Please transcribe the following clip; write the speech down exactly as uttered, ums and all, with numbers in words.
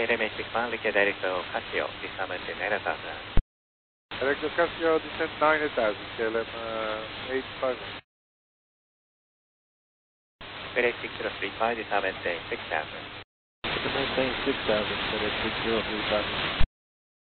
Telemetric one, Liquid Electro Casio, descend nine thousand. Electro Casio, descend nine thousand, K L M uh, eight five. FedEx six zero three five, descend six thousand. Maintain six thousand, FedEx six zero three five.